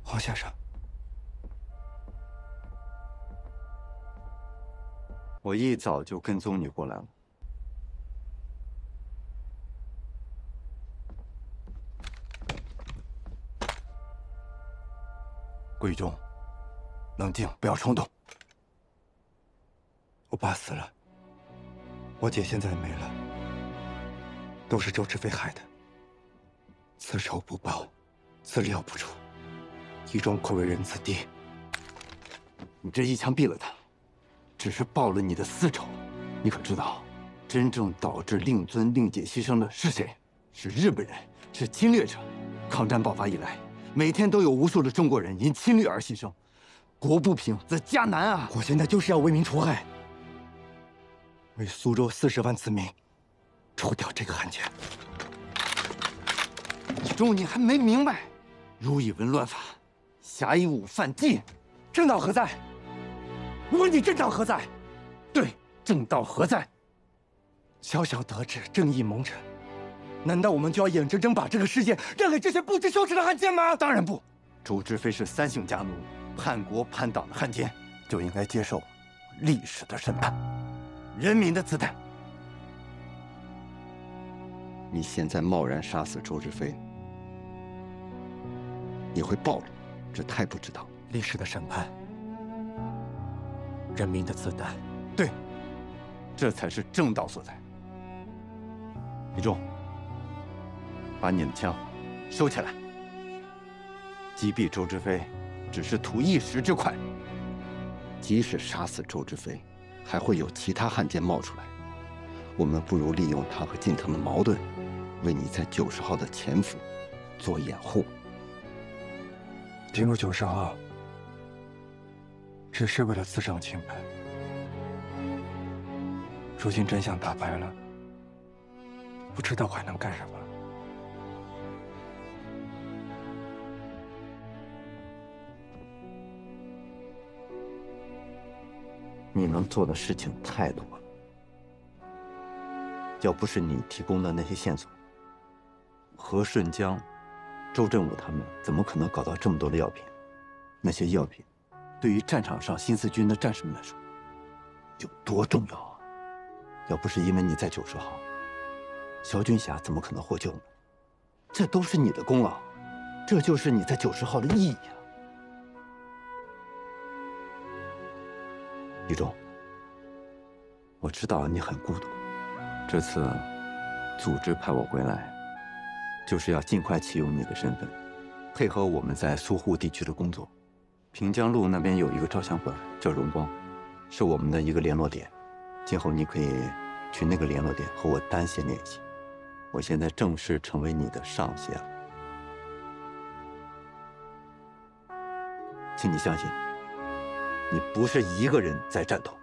王先生， 我一早就跟踪你过来了。 顾玉忠，冷静，不要冲动。我爸死了，我姐现在也没了，都是周志飞害的。此仇不报，此料不除。玉忠愧为人子弟， 你这一枪毙了他，只是报了你的私仇。你可知道，真正导致令尊、令姐牺牲的是谁？是日本人，是侵略者。抗战爆发以来，每天都有无数的中国人因侵略而牺牲，国不平则家难啊！ 我现在就是要为民除害，为苏州40万子民除掉这个汉奸。 李忠，你还没明白，儒以文乱法，侠以武犯禁， 正道何在？我问你，正道何在？ 对，正道何在？ 小小得志，正义蒙尘，难道我们就要眼睁睁把这个世界让给这些不知羞耻的汉奸吗？ 当然不，周志飞是3姓家奴，叛国叛党的汉奸，就应该接受历史的审判，人民的子弹。你现在贸然杀死周志飞，你会暴露，这太不值当。 历史的审判，人民的子弹， 对，这才是正道所在。李忠，把你的枪收起来。击毙周志飞，只是图一时之快。即使杀死周志飞，还会有其他汉奸冒出来。我们不如利用他和近藤的矛盾，为你在90号的潜伏做掩护。 进入90号，只是为了自证清白。如今真相大白了，不知道还能干什么。 你能做的事情太多了，要不是你提供的那些线索，何顺江、周振武他们怎么可能搞到这么多的药品？那些药品对于战场上新四军的战士们来说有多重要啊！要不是因为你在90号，肖军霞怎么可能获救呢？这都是你的功劳，这就是你在90号的意义啊！李忠，我知道你很孤独，这次组织派我回来，就是要尽快启用你的身份，配合我们在苏沪地区的工作。平江路那边有一个照相馆，叫荣光，是我们的一个联络点。今后你可以去那个联络点和我单线联系。我现在正式成为你的上线了，请你相信，你不是一个人在战斗。